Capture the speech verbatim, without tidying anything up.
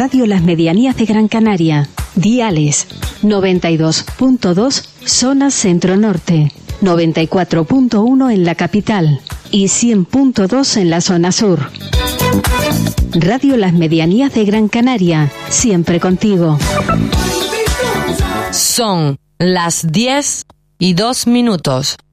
Radio Las Medianías de Gran Canaria. Diales noventa y dos punto dos zona centro-norte, noventa y cuatro punto uno en la capital y cien punto dos en la zona sur. Radio Las Medianías de Gran Canaria, siempre contigo. Son las diez y dos minutos.